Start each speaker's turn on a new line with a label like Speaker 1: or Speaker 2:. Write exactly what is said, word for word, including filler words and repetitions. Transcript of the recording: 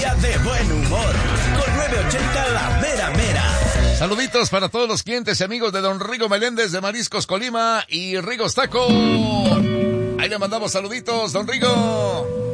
Speaker 1: día de buen humor. Con nueve ochenta La Mera Mera.
Speaker 2: Saluditos para todos los clientes y amigos de Don Rigo Meléndez de Mariscos Colima y Rigos Taco. Ahí le mandamos saluditos, Don Rigo.